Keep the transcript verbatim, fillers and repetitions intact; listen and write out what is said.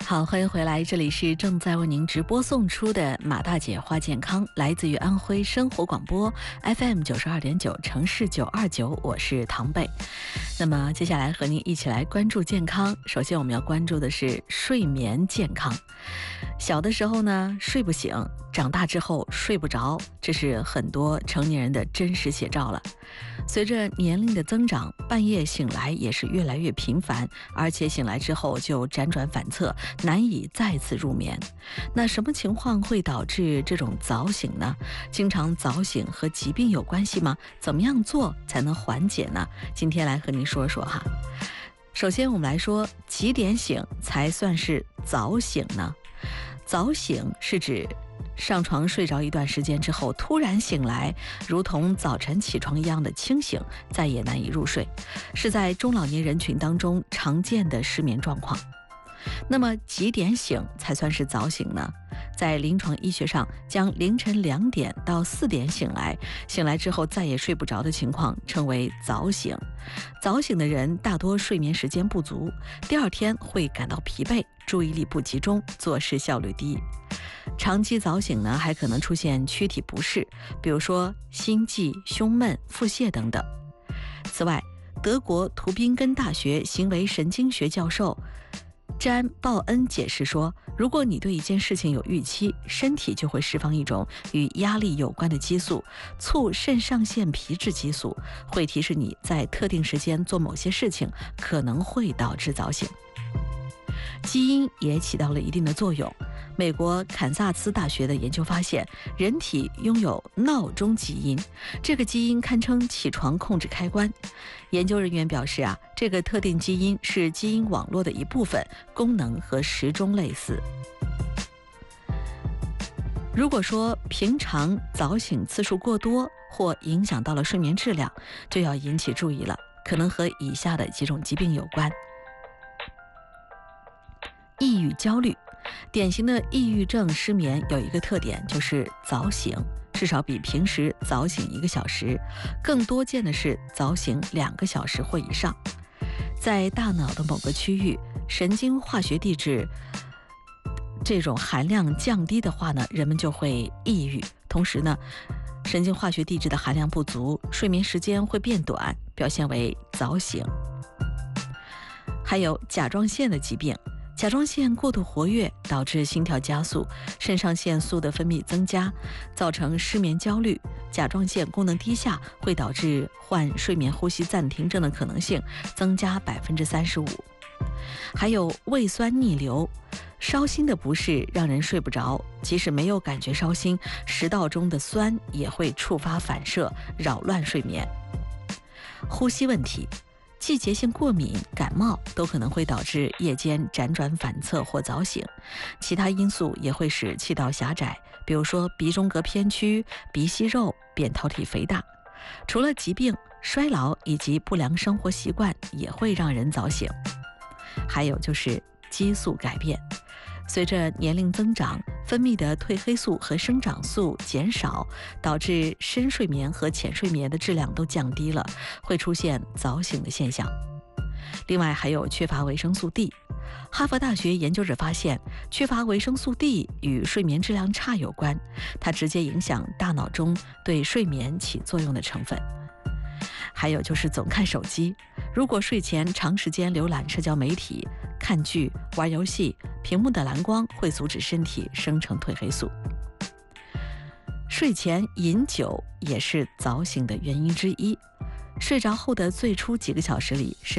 好，欢迎回来，这里是正在为您直播送出的马大姐话健康，来自于安徽生活广播 F M 九十二点九城市九二九，我是唐贝。那么接下来和您一起来关注健康。首先我们要关注的是睡眠健康。小的时候呢睡不醒，长大之后睡不着，这是很多成年人的真实写照了。随着年龄的增长，半夜醒来也是越来越频繁，而且醒来之后就辗转反侧，难以再次入眠。那什么情况会导致这种早醒呢？经常早醒和疾病有关系吗？怎么样做才能缓解呢？今天来和您说说哈。首先我们来说，几点醒才算是早醒呢？早醒是指上床睡着一段时间之后突然醒来，如同早晨起床一样的清醒，再也难以入睡，是在中老年人群当中常见的失眠状况。那么几点醒才算是早醒呢？在临床医学上，将凌晨两点到四点醒来，醒来之后再也睡不着的情况称为早醒。早醒的人大多睡眠时间不足，第二天会感到疲惫，注意力不集中，做事效率低。长期早醒呢，还可能出现躯体不适，比如说心悸、胸闷、腹泻等等。此外，德国图宾根大学行为神经学教授詹·鲍恩解释说，如果你对一件事情有预期，身体就会释放一种与压力有关的激素，促肾上腺皮质激素，会提示你在特定时间做某些事情，可能会导致早醒。基因也起到了一定的作用。美国堪萨斯大学的研究发现，人体拥有闹钟基因，这个基因堪称起床控制开关。研究人员表示啊，这个特定基因是基因网络的一部分，功能和时钟类似。如果说平常早醒次数过多或影响到了睡眠质量，就要引起注意了，可能和以下的几种疾病有关。抑郁焦虑，典型的抑郁症失眠有一个特点，就是早醒，至少比平时早醒一个小时，更多见的是早醒两个小时或以上。在大脑的某个区域，神经化学地质这种含量降低的话呢，人们就会抑郁。同时呢，神经化学地质的含量不足，睡眠时间会变短，表现为早醒。还有甲状腺的疾病，甲状腺过度活跃导致心跳加速，肾上腺素的分泌增加，造成失眠焦虑。甲状腺功能低下会导致患睡眠呼吸暂停症的可能性增加 百分之三十五。 还有胃酸逆流，烧心的不适让人睡不着，即使没有感觉烧心，食道中的酸也会触发反射，扰乱睡眠。呼吸问题，季节性过敏、感冒都可能会导致夜间辗转反侧或早醒，其他因素也会使气道狭窄，比如说鼻中隔偏曲、鼻息肉、扁桃体肥大。除了疾病，衰老以及不良生活习惯也会让人早醒。还有就是激素改变，随着年龄增长，分泌的褪黑素和生长素减少，导致深睡眠和浅睡眠的质量都降低了，会出现早醒的现象。另外还有缺乏维生素 D， 哈佛大学研究者发现，缺乏维生素 D 与睡眠质量差有关，它直接影响大脑中对睡眠起作用的成分。还有就是总看手机，如果睡前长时间浏览社交媒体、看剧、玩游戏，屏幕的蓝光会阻止身体生成褪黑素。睡前饮酒也是早醒的原因之一。睡着后的最初几个小时里，